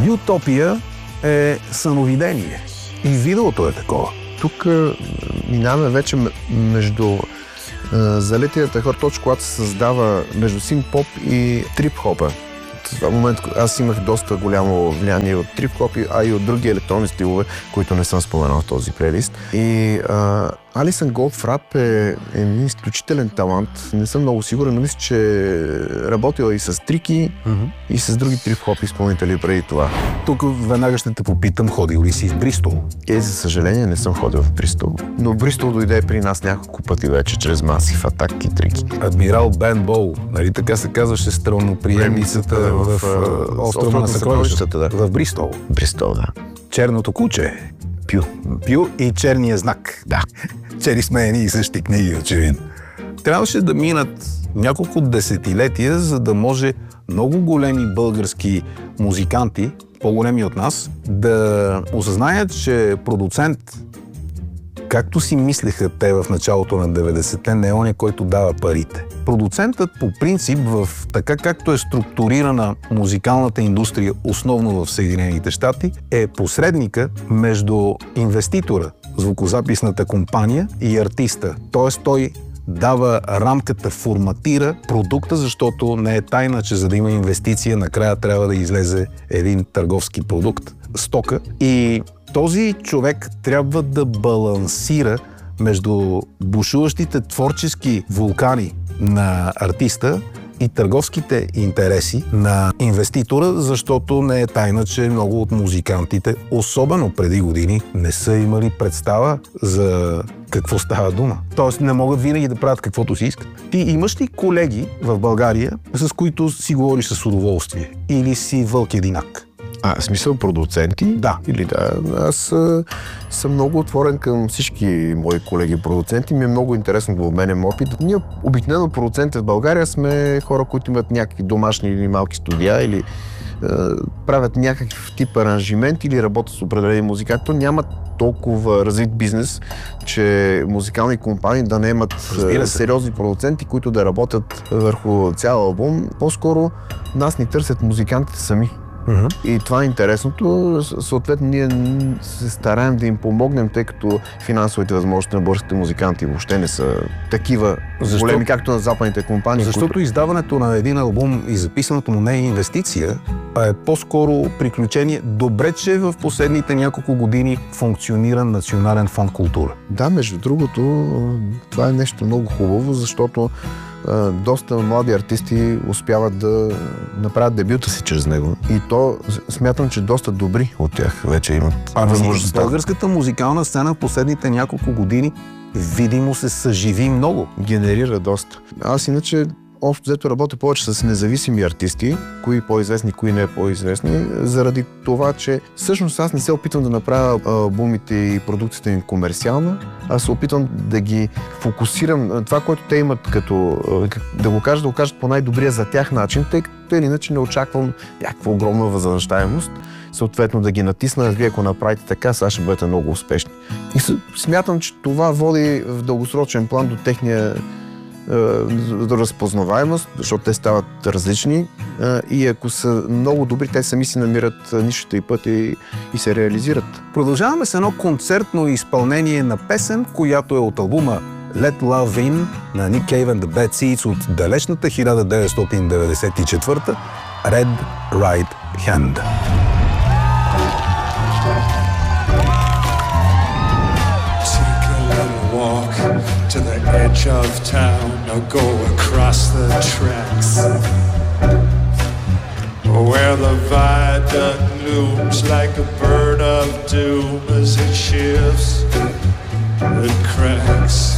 Ютопия е съновидение. И видеото е такова. Тук минаваме вече между залетията хора, точно когато се създава между синт-поп и трип-хопа. В този момент аз имах доста голямо влияние от трип-хоп, а и от други електронни стилове, които не съм споменал в този плейлист. И Алисън Голд в рап е изключителен талант. Не съм много сигурен, но мисля, че работила и с Трики, и с други трип-хоп изпълнители преди това. Тук веднага ще те попитам, ходил ли си в Бристол? За съжаление не съм ходил в Бристол. Но Бристол дойде при нас няколко пъти вече, чрез Масив Атак и Трики. Адмирал Бен Боу, нали така се казваше странноприемницата в острова на съкровищата, да. В Бристол. Бристол, да. Черното куче. Пю и черния знак. Да. Чели сме едни и същи книги, очевидно. Трябваше да минат няколко десетилетия, за да може много големи български музиканти, по-големи от нас, да осъзнаят, че продуцент, както си мислеха те в началото на 90-те, не е оня, който дава парите. Продуцентът по принцип, в така както е структурирана музикалната индустрия, основно в Съединените щати, е посредника между инвеститора, звукозаписната компания и артиста. Тоест той дава рамката, форматира продукта, защото не е тайна, че за да има инвестиция, накрая трябва да излезе един търговски продукт, стока. И този човек трябва да балансира между бушуващите творчески вулкани на артиста и търговските интереси на инвеститора, защото не е тайна, че много от музикантите, особено преди години, не са имали представа за какво става дума. Тоест не могат винаги да правят каквото си искат. Ти имаш ли колеги в България, с които си говориш с удоволствие? Или си вълк единак? В смисъл продуценти? Да. Или да. Аз съм много отворен към всички мои колеги продуценти. Ми е много интересно да обменям опит. Ние обикновено продуценти в България сме хора, които имат някакви домашни или малки студия или правят някакъв тип аранжимент или работят с определени музиканти. Нямат толкова развит бизнес, че музикални компании да не имат сериозни продуценти, които да работят върху цял албум. По-скоро нас ни търсят музикантите сами. И това е интересното. Съответно, ние се стараем да им помогнем, тъй като финансовите възможности на българските музиканти въобще не са такива големи, както на западните компании. Защото издаването на един албум и записаното му не е инвестиция, а е по-скоро приключение. Добре, че в последните няколко години функционира Национален фонд култура. Да, между другото, това е нещо много хубаво, защото доста млади артисти успяват да направят дебюта си чрез него. И то смятам, че доста добри от тях вече имат възможността. Българската музикална сцена в последните няколко години видимо се съживи много. Генерира доста. Аз иначе общо взето работя повече с независими артисти, кои по-известни, кои не по-известни, заради това, че всъщност аз не се опитвам да направя албумите и продукцията им комерциално, аз се опитвам да ги фокусирам това, което те имат като, да го кажат по най-добрия за тях начин, тъй като или иначе не очаквам някаква огромна възвръщаемост, съответно да ги натисна, вие ако направите така, сега ще бъдете много успешни. И смятам, че това води в дългосрочен план до техния до разпознаваемост, защото те стават различни и ако са много добри, те сами си намират нишата и път и се реализират. Продължаваме с едно концертно изпълнение на песен, която е от албума Let Love In на Nick Cave and the Bad Seeds от далечната 1994 Red Right Hand. To the edge of town, or go across the tracks, where the viaduct looms like a bird of doom as it shifts and cracks.